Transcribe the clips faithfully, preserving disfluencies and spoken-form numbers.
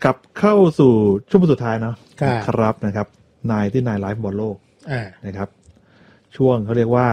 กลับเข้าสู่ช่วงสุดท้ายเนาะครับนะครับนายที่นายไลฟ์บอลโลกนะครับช่วงเขาเรียกว่า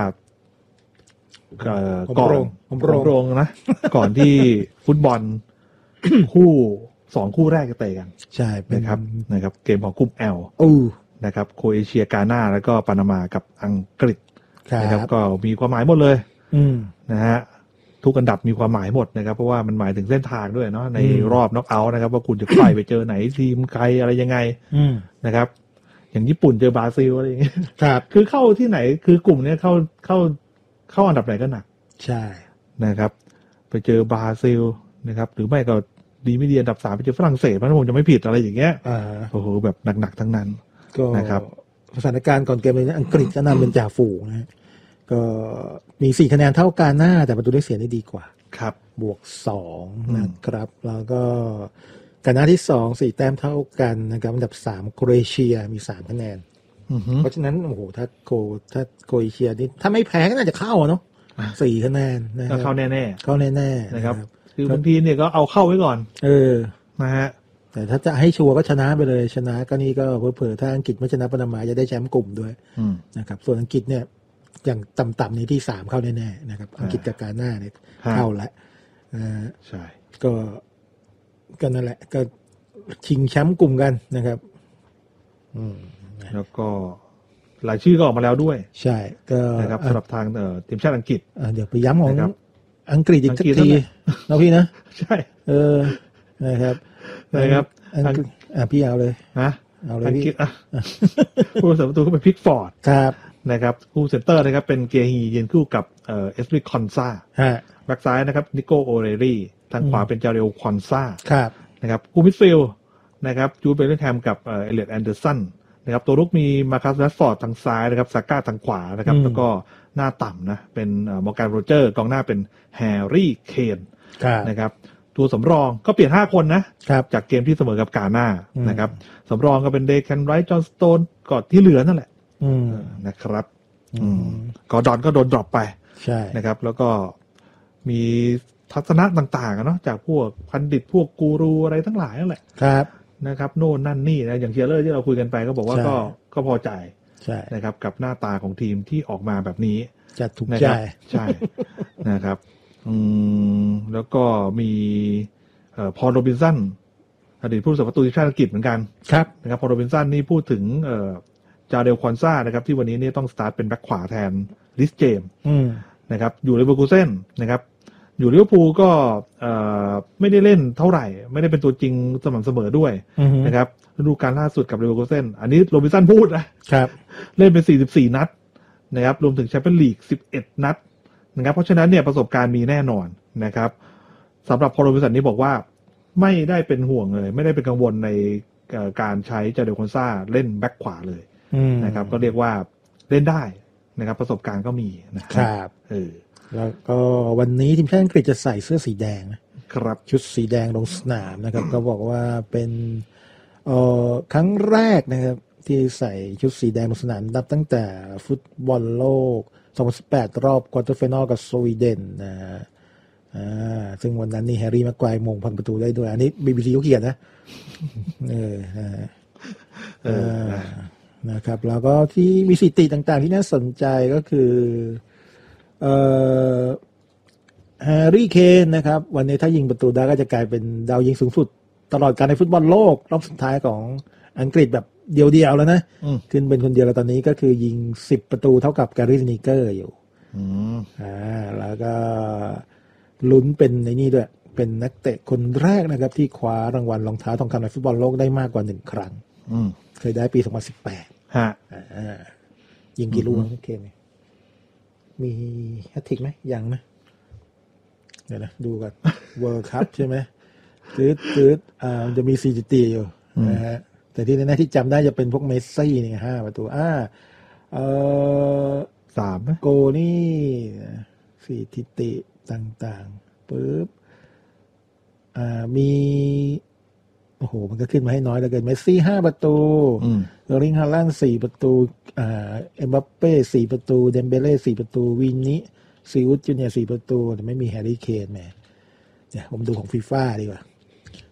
ก่อนผมโรงนะก่อนที่ฟุตบอลคู่สองคู่แรกจะเตะกันใช่นะครับนะครับเกมของกลุ่ม L นะครับโครเอเชียกานาแล้วก็ปานามากับอังกฤษนะครับก็มีความหมายหมดเลยนะฮะทุกอันดับมีความหมายหมดนะครับเพราะว่ามันหมายถึงเส้นทางด้วยเนาะในรอบน็อกเอาท์นะครับว่าคุณจะไปไปเจอไหนทีมใครอะไรยังไงนะครับอย่างญี่ปุ่นเจอบราซิลอะไรอย่างเงี้ยครับคือเข้าที่ไหนคือกลุ่มนี้เข้าเข้าเข้าอันดับไหนก็หนักใช่นะครับไปเจอบราซิลนะครับหรือไม่ก็ดีไม่ดีอันดับสามไปเจอฝรั่งเศสมันคงจะไม่ผิดอะไรอย่างเงี้ยโอ้โหแบบหนักๆทั้งนั้นก็นะครับสถานการณ์ก่อนเกมนี้อังกฤษก็นำเป็นจ่าฝูงนะก็มีสี่คะแนนเท่ากันหน้าแต่ประตูได้เสียได้ดีกว่าครับบวกสองนะครับแล้วก็กันหน้าที่สองสี่แต้มเท่ากันนะครับอันดับสามโครเอเชียมีสามคะแนนเพราะฉะนั้นโอ้โหถ้าโคถ้าโครเอเชียนี่ถ้าไม่แพ้ก็น่าจะเข้าเนาะสี่คะแนนนะครับเข้าแน่ๆเข้าแน่ๆนะครับคือบางทีเนี่ยก็เอาเข้าไว้ก่อนเออนะฮะแต่ถ้าจะให้ชัวร์ก็ชนะไปเลยชนะก็นี่ก็เผลอๆถ้าอังกฤษไม่ชนะปานามาจะได้แชมป์กลุ่มด้วยนะครับส่วนอังกฤษเนี่ยอย่างต่ำๆในที่สามเข้าแน่ๆนะครับอังกฤษกับกาน่าเนี่ยเข้าแล้วนะใช่ก็ก็นั่นแหละก็ชิงแชมป์กลุ่มกันนะครับอืมแล้วก็หลายชื่อก็ออกมาแล้วด้วยใช่ก็นะครับสำหรับทางเอ่อทีมชาติอังกฤษเดี๋ยวไปย้ำของอังกฤษอีกสักทีนะพี่นะใช่เออนะครับนะครับอ่ะพี่เอาเลยนะเอาเลยอังกฤษอ่ะผู้รักษาประตูก็เป็นพิกฟอร์ดครับนะครับคู่เซนเตอร์นะครับเป็นเกียร์ฮียืนคู่กับเอ่อเอสปริคอนซาแบ็คซ้ายนะครับนิโกโอเรรี่ทางขวาเป็นจาเรลคอนซานะครับคู่มิดฟิลด์นะครับจูดเบลลิงแฮมกับเอ่อเอเลียตแอนเดอร์สันนะครับตัวรุกมีมาคัสแรชฟอร์ดทางซ้ายนะครับซาก้าทางขวานะครับแล้วก็หน้าต่ำนะเป็นมอร์แกนโรเจอร์กองหน้าเป็นแฮร์รี่เคนนะครับตัวสำรองก็เปลี่ยนห้าคนนะจากเกมที่เสมอกับกาน่านะครับสำรองก็เป็นเดแคนไรท์จอห์นสโตนก่อนที่เหลือนั่นแหละนะครับกอร์ดอนก็โดนดรอปไปนะครับแล้วก็มีทัศนะต่างๆเนาะจากพวกพันดิตพวกกูรูอะไรทั้งหลายนั่นแหละนะครับโน่นนั่นนี่นะอย่างเชียร์เลอร์ที่เราคุยกันไปก็บอกว่าก็ก็พอใจนะครับกับหน้าตาของทีมที่ออกมาแบบนี้จะถูกใจใช่นะครับอืมแล้วก็มีเอ่อพอลโรบินสันอดีตผู้รักษาประตูทีมชาติอังกฤษเหมือนกันครับนะครับพอลโรบินสันนี่พูดถึงเอ่อจาเดลคอนซ่านะครับที่วันนี้นี่ต้องสตาร์ทเป็นแบ็คขวาแทนลิสเจมส์นะครับอยู่ลิเวอร์พูลเซ่นนะครับอยู่ลิเวอร์พูลก็เอ่อไม่ได้เล่นเท่าไหร่ไม่ได้เป็นตัวจริงสม่ำเสมอด้วยนะครับฤดูกาลล่าสุดกับลิเวอร์พูลเซ่นอันนี้โรบินสันพูดนะครับเล่นเป็นสี่สิบสี่นัดนะครับรวมถึงแชมเปี้ยนลีกสิบเอ็ดนัดนะครับเพราะฉะนั้นเนี่ยประสบการณ์มีแน่นอนนะครับสำหรับพอลโรบินสันนี่บอกว่าไม่ได้เป็นห่วงเลยไม่ได้เป็นกังวลในการใช้จาเดลคอนซ่าเล่นแบ็คขวาเลยนะครับก็เรียกว่าเล่นได้นะครับประสบการณ์ก็มีนะครับเออแล้วก็วันนี้ทีมชาติอังกฤษจะใส่เสื้อสีแดงนะครับชุดสีแดงลงสนามนะครับก็บอกว่าเป็นเอ่อครั้งแรกนะครับที่ใส่ชุดสีแดงลงสนามนับตั้งแต่ฟุตบอลโลกสองพันสิบแปดรอบควอเตอร์ไฟนอลกับสวีเดนนะอ่าซึ่งวันนั้นนี่แฮร์รี่แม็กไกวร์มงพันประตูได้ด้วยอันนี้ บี บี ซี เขาเขียนนะเออเออนะครับแล้วก็ที่มีสถิติต่างๆที่น่าสนใจก็คือเอ่อแฮร์รี่เคนนะครับวันนี้ถ้ายิงประตูได้ก็จะกลายเป็นดาวยิงสูงสุดตลอดการในฟุตบอลโลกรอบสุดท้ายของอังกฤษแบบเดียวๆแล้วนะขึ้นเป็นคนเดียวแล้วตอนนี้ก็คือยิงสิบประตูเท่ากับการ์รีสนีเกอร์อยู่อ่าแล้วก็ลุ้นเป็นในนี่ด้วยเป็นนักเตะคนแรกนะครับที่คว้ารางวัลรองเท้าทองคำในฟุตบอลโลกได้มากกว่าหนึ่งครั้งเคยได้ปีสองพันสิบแปดฮะอ่ายิงกี่ลูกโอเคไหมมีแฮตทริกไหมยังไหมเดี๋ยวนะดูกันเวิลด์คัพใช่ไหมตืดตืดอ่าจะมีสถิติอยู่นะฮะแต่ที่แน่ๆที่จำได้จะเป็นพวกเมสซี่เนี่ยห้าประตูอ่าเอ่อสามโกนี่สถิติต่างๆปึ๊บอ่ามีโอ้โหมันก็ขึ้นมาให้น้อยเหลือเกินเมสซี่ห้าประตูเออร์ลิงฮาแลนด์สี่ประตูอ่าเอ็มบัปเป้สี่ประตูเดมเบเล่สี่ประตูวินนี่ซีอุสจูเนียร์สี่ประตูแต่ไม่มีแฮร์รี่เคนแหมเดี๋ยวผมดูของฟีฟ่าดีกว่า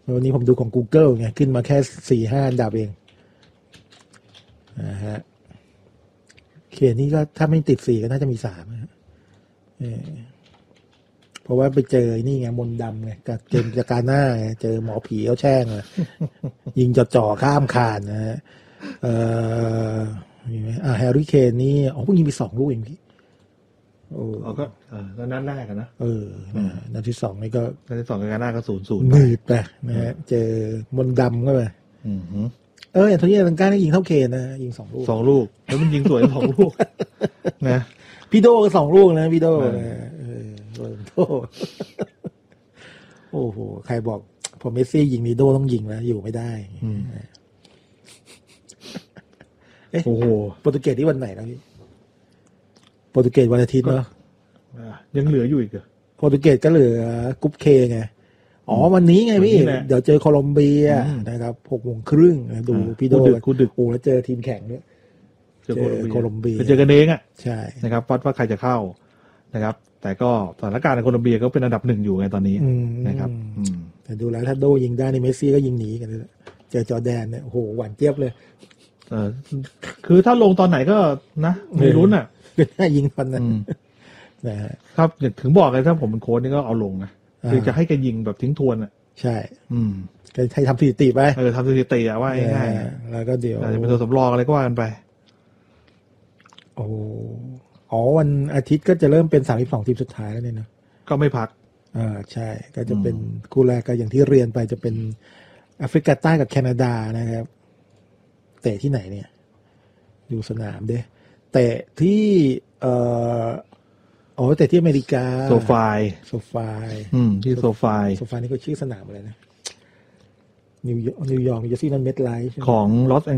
วันนี้ผมดูของ Google ไงขึ้นมาแค่สี่ห้าอันดับเองนะฮะเขตนี้ก็ถ้าไม่ติดสี่ก็น่าจะมีสามนะเออเพราะว่าไปเจอนี่ไงมนต์ดำไงกับเกมจากการหน้าไงเจอหมอผีเขาแช่งเลยยิงจ่อๆข้ามคานนะฮะเอ่อมีไหมอ่าแฮร์รี่เคนนี่อ๋อเพิ่งยิงไปสองลูกเองพี่โอ้ก็เออแล้วนัดแรกกันนะเออนัดที่สองนี่ก็นัดที่สองกันหน้าก็ศูนย์ศูนย์หนืดไปนะฮะเจอมนต์ดำเข้าไปเอออย่างโทนี่ลังกาได้ยิงเท่าเคนนะยิงสองลูกสองลูกแล้วมันยิงสวยสองลูกนะพี่โดก็สองลูกนะพี่โดนะเออโดนโทษโอ้โหใครบอกพอเมสซี่ยิงนี่โดต้องยิงแล้วอยู่ไม่ได้เอ๊ะโอ้โหโปรตุเกสที่วันไหนแล้วพี่โปรตุเกสวันอาทิตย์เนาะยังเหลืออยู่อีกเหรอโปรตุเกสก็เหลือกรุ๊ปเคไงอ๋อวันนี้ไงพี่เดี๋ยวเจอโคลอมเบียนะครับหกโมงครึ่งดูพี่โดกูดึกโอ้แล้วเจอทีมแข่งด้วยเจอโคลอมเบียเจอกันเองอ่ะใช่นะครับวัดว่าใครจะเข้านะครับแต่ก็สถานการณ์ในโคลอมเบียก็เป็นอันดับหนึ่งอยู่ไงตอนนี้นะครับแต่ดูแล้วถ้าโดยิงได้ในเมสซี่ก็ยิงหนีกันเลยเจอจอร์แดนเนี่ยโอ้โหหวานเจี๊ยบเลยเออคือถ้าลงตอนไหนก็นะไม่ลุ้นอ่ะก็น่ายิงตอนนั้นนะครับอย่างถึงบอกเลยถ้าผมเป็นโค้ชนี่ก็เอาลงนะคือจะให้แกยิงแบบทิ้งทวนอ่ะใช่อืมก็ให้ทำสถิติไปเออทำสถิติอ่ะว่าง่ายๆแล้วก็เดี๋ยวอาจจะเป็นตัวสำรองอะไรก็ว่ากันไปโอ้อ๋อวันอาทิตย์ก็จะเริ่มเป็นสามสิบสองทีมสุดท้ายแล้วเนี่ยนะก็ไม่พักอ่าใช่ก็จะเป็นคู่แรกก็อย่างที่เรียนไปจะเป็นแอฟริกาใต้กับแคนาดานะครับเตะที่ไหนเนี่ยดูสนามเด้เตะที่เอ่ออ๋อเตะที่อเมริกาโซฟายโซฟายอืมที่โซฟายโซฟายนี่ก็ชื่อสนามอะไรนะนิวยอร์กนิวยอร์กจะซี่นั่นเมดไลท์ของลอสแอง